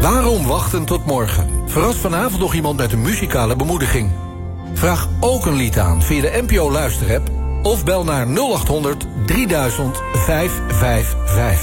Waarom wachten tot morgen? Verras vanavond nog iemand met een muzikale bemoediging. Vraag ook een lied aan via de NPO Luisterapp of bel naar 0800 3000 555.